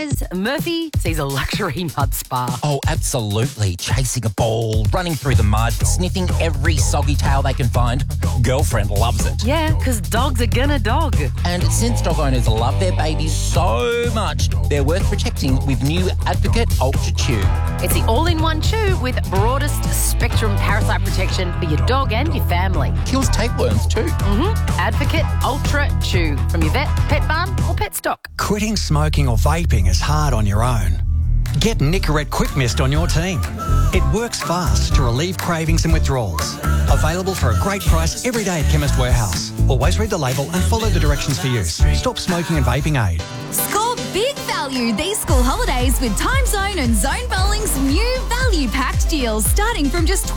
Whereas Murphy sees a luxury mud spa. Oh, absolutely. Chasing a ball, running through the mud, sniffing every soggy tail they can find. Girlfriend loves it. Yeah, because dogs are gonna dog. And since dog owners love their babies so much, they're worth protecting with new Advocate Ultra Chew. It's the all-in-one chew with broadest spectrum parasite protection for your dog and your family. Kills tapeworms too. Advocate Ultra Chew from your vet, pet barn or pet stock. Quitting smoking or vaping is hard on your own. Get Nicorette Quick Mist on your team. It works fast to relieve cravings and withdrawals. Available for a great price every day at Chemist Warehouse. Always read the label and follow the directions for use. Stop smoking and vaping aid. Score big value these school holidays with Time Zone and Zone Bowling's new value-packed deals starting from just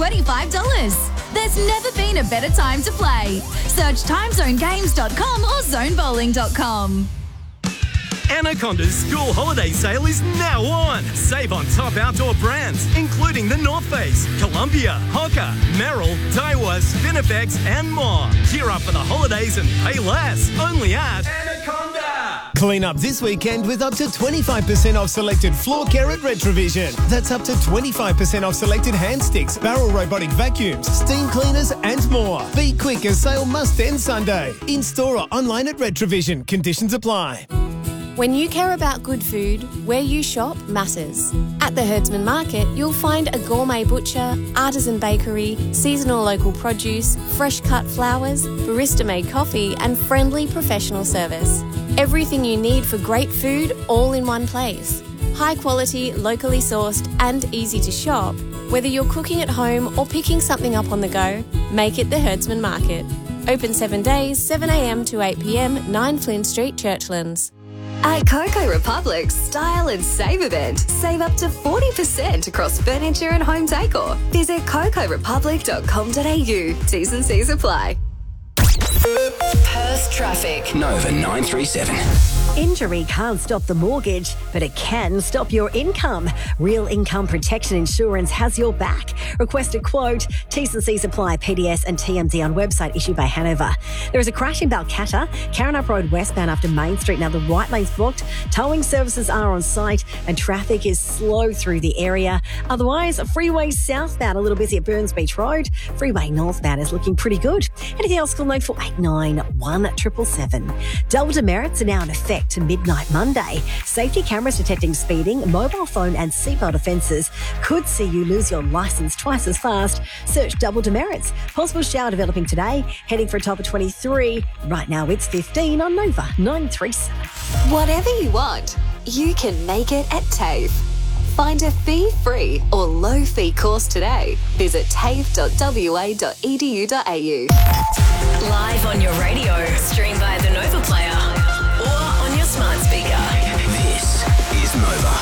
$25. There's never been a better time to play. Search timezonegames.com or zonebowling.com. Anaconda's school holiday sale is now on. Save on top outdoor brands, including the North Face, Columbia, Hoka, Merrill, Daiwa, Spinifex, and more. Gear up for the holidays and pay less. Only at Anaconda. Clean up this weekend with up to 25% off selected floor care at Retrovision. That's up to 25% off selected hand sticks, barrel robotic vacuums, steam cleaners and more. Be quick as sale must end Sunday. In store or online at Retrovision. Conditions apply. When you care about good food, where you shop matters. At the Herdsman Market, you'll find a gourmet butcher, artisan bakery, seasonal local produce, fresh cut flowers, barista-made coffee and friendly professional service. Everything you need for great food all in one place. High quality, locally sourced and easy to shop. Whether you're cooking at home or picking something up on the go, make it the Herdsman Market. Open 7 days, 7 a.m. to 8 p.m, 9 Flynn Street, Churchlands. At Coco Republic's Style and Save event, save up to 40% across furniture and home decor. Visit cocorepublic.com.au. T's and C's apply. Perth traffic. Nova 937. Injury can't stop the mortgage, but it can stop your income. Real Income Protection Insurance has your back. Request a quote. T's and C's apply. PDS and TMD on website issued by Hanover. There is a crash in Balcatta, Karrinyup Road westbound after Main Street. Now the right lane's blocked. Towing services are on site and traffic is slow through the area. Otherwise, freeway southbound a little busy at Burns Beach Road. Freeway northbound is looking pretty good. Anything else, call 0489 1777. Double demerits are now in effect to midnight Monday. Safety cameras detecting speeding, mobile phone and seatbelt offences could see you lose your licence twice as fast. Search double demerits. Possible shower developing today, heading for a top of 23. Right now it's 15 on Nova 937. Whatever you want, you can make it at TAFE. Find a fee-free or low-fee course today. Visit tafe.wa.edu.au. Live on your radio, stream via the Nova Player or on your smart speaker. This is Nova.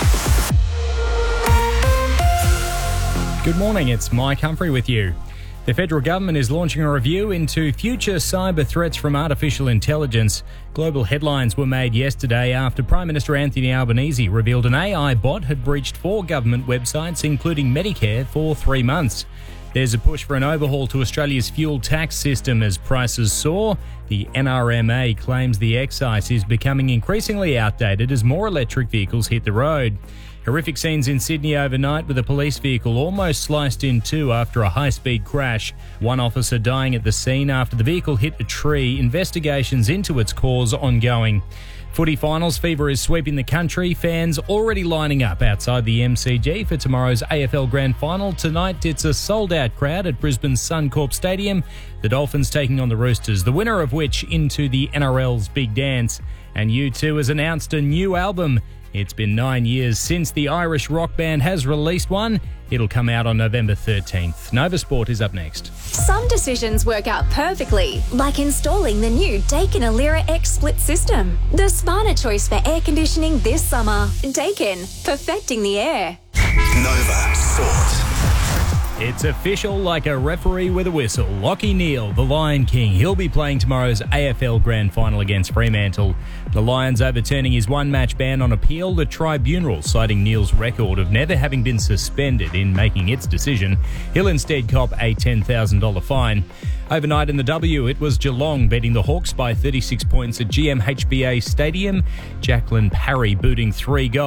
Good morning, it's Mike Humphrey with you. The federal government is launching a review into future cyber threats from artificial intelligence. Global headlines were made yesterday after Prime Minister Anthony Albanese revealed an AI bot had breached 4 government websites, including Medicare, for 3 months. There's a push for an overhaul to Australia's fuel tax system as prices soar. The NRMA claims the excise is becoming increasingly outdated as more electric vehicles hit the road. Horrific scenes in Sydney overnight with a police vehicle almost sliced in two after a high-speed crash. One officer dying at the scene after the vehicle hit a tree. Investigations into its cause ongoing. Footy finals fever is sweeping the country. Fans already lining up outside the MCG for tomorrow's AFL Grand Final. Tonight it's a sold-out crowd at Brisbane's Suncorp Stadium. The Dolphins taking on the Roosters, the winner of which into the NRL's Big Dance. And U2 has announced a new album. It's been 9 years since the Irish rock band has released one. It'll come out on November 13th. Nova Sport is up next. Some decisions work out perfectly, like installing the new Daikin Alira X split system. The smarter choice for air conditioning this summer. Daikin, perfecting the air. Nova Sport. It's official like a referee with a whistle. Lachie Neale, the Lion King, he'll be playing tomorrow's AFL Grand Final against Fremantle. The Lions overturning his one-match ban on appeal. The tribunal citing Neale's record of never having been suspended in making its decision. He'll instead cop a $10,000 fine. Overnight in the W, it was Geelong beating the Hawks by 36 points at GMHBA Stadium. Jacqueline Parry booting 3 goals.